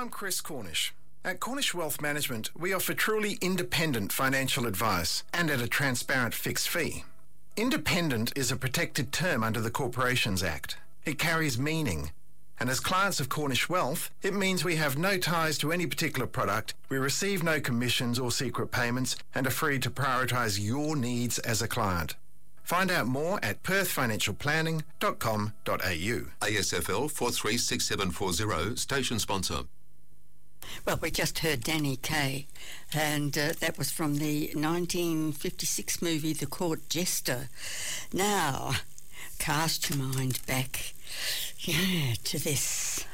I'm Chris Cornish. At Cornish Wealth Management, we offer truly independent financial advice and at a transparent fixed fee. Independent is a protected term under the Corporations Act. It carries meaning. And as clients of Cornish Wealth, it means we have no ties to any particular product, we receive no commissions or secret payments, and are free to prioritise your needs as a client. Find out more at perthfinancialplanning.com.au. ASFL 436740, station sponsor. Well, we just heard Danny Kaye, and that was from the 1956 movie The Court Jester. Now, cast your mind back, to this.